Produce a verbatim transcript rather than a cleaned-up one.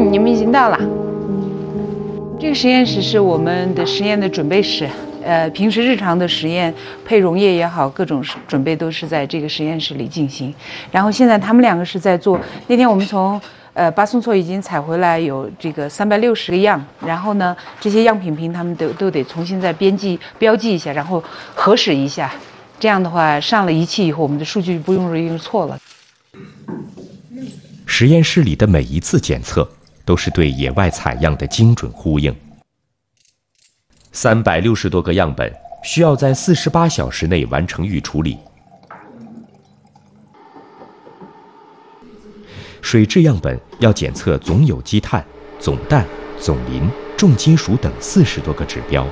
嗯，你们已经到了。这个实验室是我们的实验的准备室，呃，平时日常的实验，配溶液也好，各种准备都是在这个实验室里进行。然后现在他们两个是在做，那天我们从呃巴松措已经采回来有这个三百六十个样，然后呢，这些样品瓶他们都都得重新再编辑标记一下，然后核实一下。这样的话，上了仪器以后，我们的数据不用容易错了。 实验室里的每一次检测都是对野外采样的精准呼应。三百六十多个样本需要在四十八小时内完成预处理。水质样本要检测总有机碳、总氮、总磷、重金属等四十多个指标。